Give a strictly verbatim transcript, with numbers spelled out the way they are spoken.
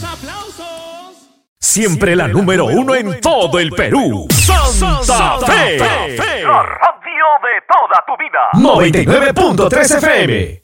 aplausos. Siempre la número uno en todo el Perú. Santa Fe. La radio de toda tu vida. noventa y nueve punto tres F M.